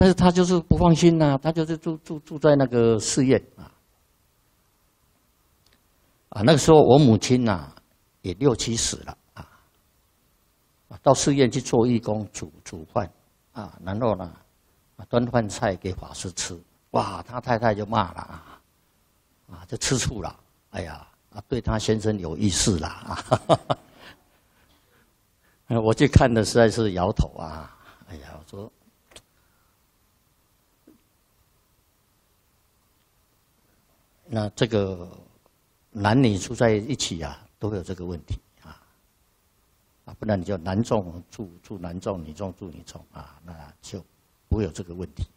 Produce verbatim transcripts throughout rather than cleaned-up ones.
但是他就是不放心呐、啊，他就是住住住在那个寺院啊。啊，那个时候我母亲呐、啊、也六七十了啊，到寺院去做义工，煮煮饭啊，然后呢端饭菜给法师吃。哇，他太太就骂了啊，啊，就吃醋了。哎呀，啊，对他先生有意思啦啊。我去看的实在是摇头啊。哎呀，我说，那这个男女住在一起啊，都会有这个问题啊。啊，不然你就男众住住男众，女众住女众啊，那就不会有这个问题。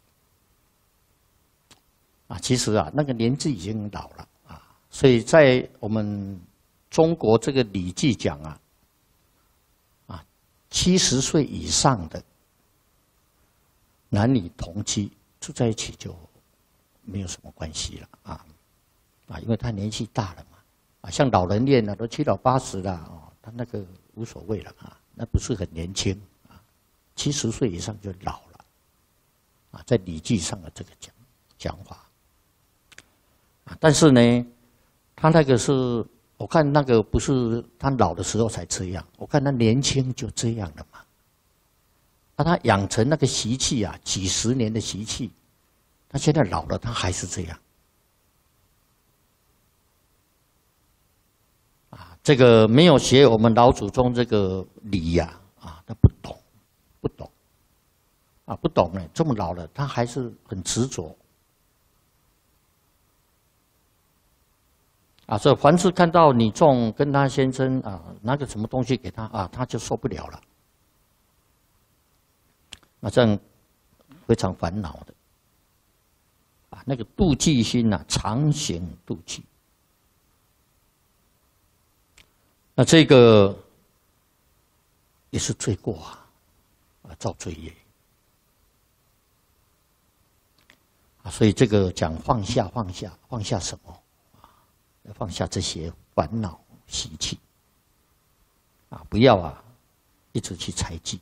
啊，其实啊，那个年纪已经老了啊，所以在我们中国这个《礼记》讲啊，啊，七十岁以上的男女同居住在一起就没有什么关系了啊，啊，因为他年纪大了嘛，啊，像老人院呢，都七老八十了哦，他那个无所谓了啊，那不是很年轻啊，七十岁以上就老了，啊，在《礼记》上的这个讲讲法。但是呢，他那个是，我看那个不是他老的时候才这样，我看他年轻就这样了嘛。那他养成那个习气啊，几十年的习气，他现在老了，他还是这样。啊，这个没有学我们老祖宗这个礼呀，啊，他不懂，不懂，啊，不懂呢，这么老了，他还是很执着。啊，所以凡是看到女众跟他先生啊拿个什么东西给他啊，他就受不了了。那这样非常烦恼的。啊，那个妒忌心呐、啊，常行妒忌。那这个也是罪过啊，啊，造罪业。啊，所以这个讲放下，放下，放下什么？要放下这些烦恼习气，啊，不要啊，一直去猜忌。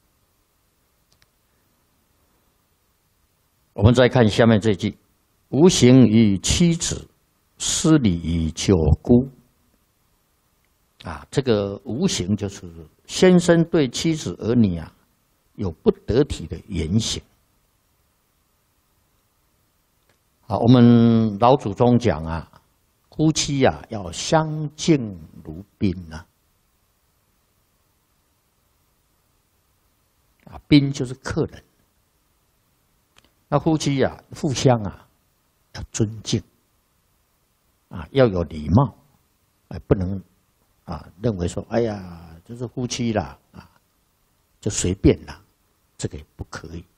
我们再看下面这句：无形于妻子，失礼于舅姑。啊，这个无形就是先生对妻子儿女啊有不得体的言行。啊，我们老祖宗讲啊。夫妻呀、啊，要相敬如宾呐、啊。啊，宾就是客人。那夫妻呀、啊，互相啊，要尊敬，啊，要有礼貌，哎，不能啊认为说，哎呀，这是夫妻啦，啊，就随便啦，这个也不可以。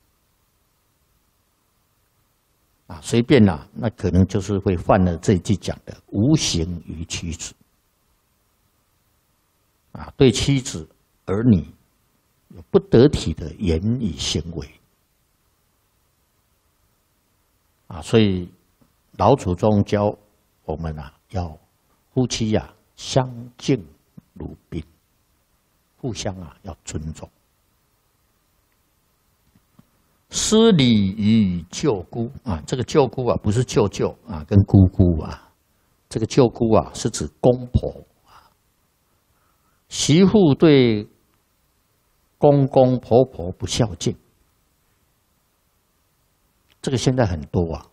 啊，随便啦、啊，那可能就是会犯了这一句讲的“无形于妻子”。啊，对妻子、儿女有不得体的言语行为。啊，所以老祖宗教我们啊，要夫妻呀、啊、相敬如宾，互相啊要尊重。失礼于舅姑啊，这个舅姑啊不是舅舅啊，跟姑姑啊，这个舅姑啊是指公婆啊。媳妇对公公婆婆不孝敬，这个现在很多啊。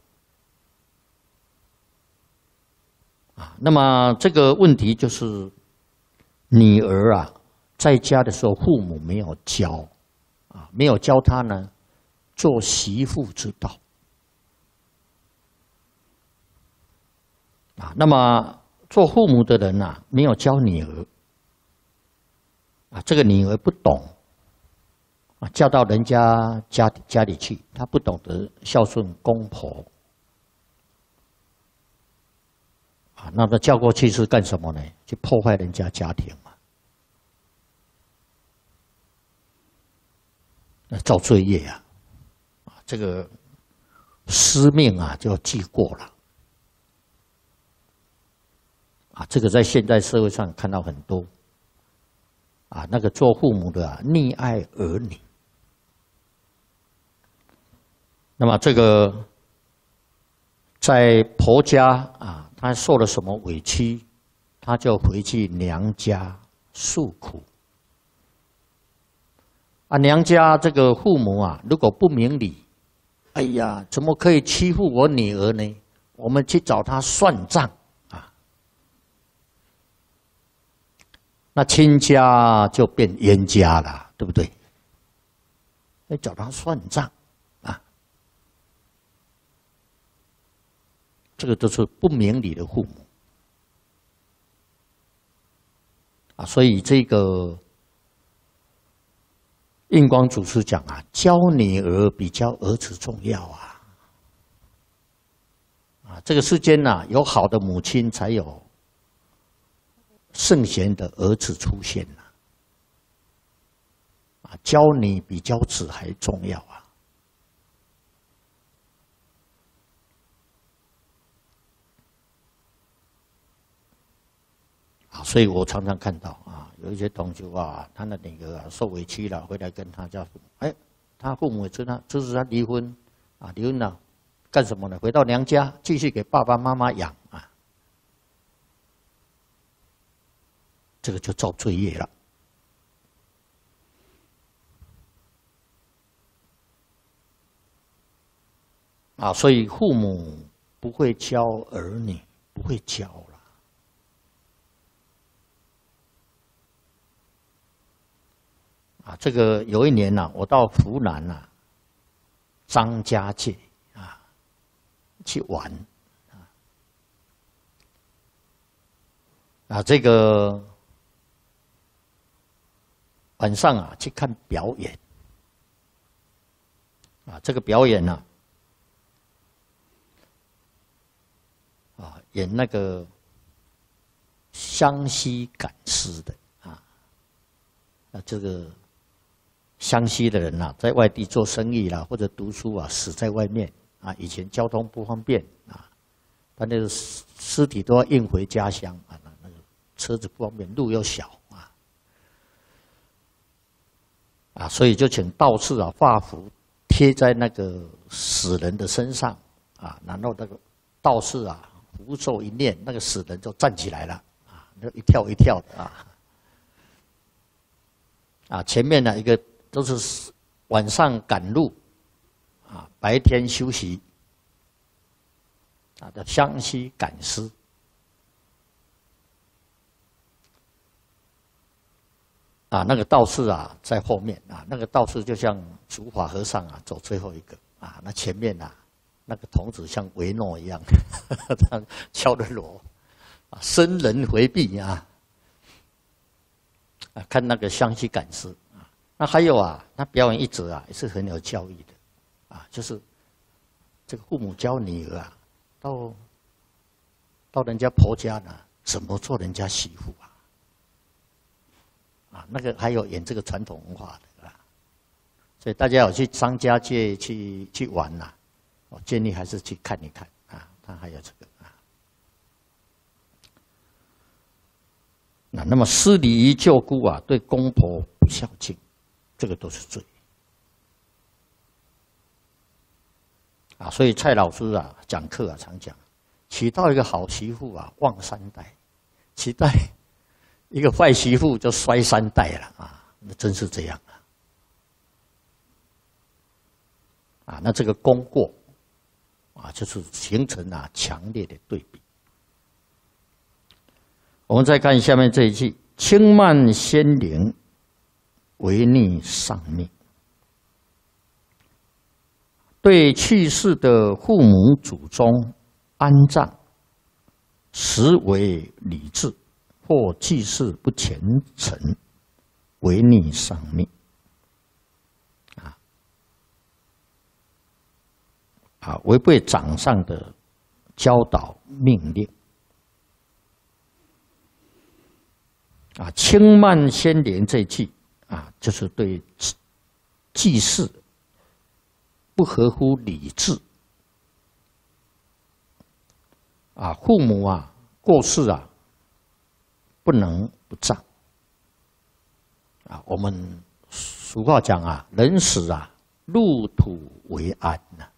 啊，那么这个问题就是女儿啊，在家的时候父母没有教啊，没有教她呢。做媳妇之道啊，那么做父母的人呐、啊，没有教女儿啊，这个女儿不懂啊，嫁到人家家家里去，她不懂得孝顺公婆啊，那么嫁过去是干什么呢？去破坏人家家庭嘛，那造罪业啊。这个师命啊，就要记过了啊！这个在现代社会上看到很多啊，那个做父母的啊，溺爱儿女那么这个在婆家啊，他受了什么委屈，他就回去娘家诉苦。啊，娘家这个父母啊，如果不明理，哎呀，怎么可以欺负我女儿呢？我们去找他算账啊。那亲家就变冤家了，对不对？要找他算账啊，这个都是不明理的父母啊。所以这个印光祖师讲啊，教女儿比教儿子重要啊！啊，这个世间呐、啊，有好的母亲，才有圣贤的儿子出现呐、啊。啊，教你比教子还重要啊！啊，所以我常常看到啊，有一些同学啊，他的女儿啊受委屈了，回来跟他家父母，哎，他父母知道支持他离婚，啊，离婚了干什么呢？回到娘家继续给爸爸妈妈养啊，这个就造罪业了。啊，所以父母不会教儿女，不会教了。啊，这个有一年呐、啊，我到湖南呐、啊，张家界啊去玩啊，啊，这个晚上啊去看表演啊，这个表演呢、啊，啊，演那个湘西赶尸的啊，啊，这个。湘西的人呐、啊，在外地做生意啦，或者读书啊，死在外面啊。以前交通不方便啊，他那个尸体都要运回家乡啊，那个车子不方便，路又小啊，啊，所以就请道士啊画符贴在那个死人的身上啊，然后那个道士啊符咒一念，那个死人就站起来了啊，那一跳一跳的啊，啊，前面呢一个。都是晚上赶路，啊，白天休息，啊，叫湘西赶尸。啊，那个道士啊在后面啊，那个道士就像竺法和尚啊走最后一个啊，那前面啊那个童子像维诺一样，他敲着锣，啊，生人回避啊，啊，看那个湘西赶尸。那还有啊，那表演一则啊，也是很有教育的，啊，就是这个父母教女儿啊，到到人家婆家呢，怎么做人家媳妇啊？啊，那个还有演这个传统文化的啊，所以大家有去张家界去去玩呐、啊，我建议还是去看一看啊，他还有这个啊。那那么失礼于舅姑啊，对公婆不孝敬。这个都是罪啊，所以蔡老师啊讲课啊常讲，娶到一个好媳妇啊旺三代，娶到一个坏媳妇就衰三代了啊，那真是这样啊！啊，那这个功过啊，就是形成啊强烈的对比。我们再看下面这一句：轻慢先灵。违逆丧命，对去世的父母祖宗安葬，实为礼制，或祭祀不虔诚，违逆丧命。啊啊，违背掌上的教导命令。啊，轻慢先灵这句。啊，就是对祭祀不合乎礼制啊，父母啊过世啊，不能不葬啊。我们俗话讲啊，人死啊，入土为安呐、啊。